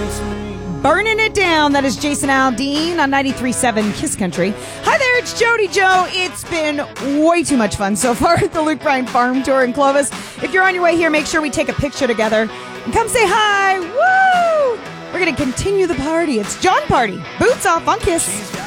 Burning It Down. That is Jason Aldean on 93.7 Kiss Country. Hi there, it's Jody Joe. It's been way too much fun so far at the Luke Bryan Farm Tour in Clovis. If you're on your way here, make sure we take a picture together and come say hi. Woo! We're going to continue the party. It's John Party. Boots off on Kiss.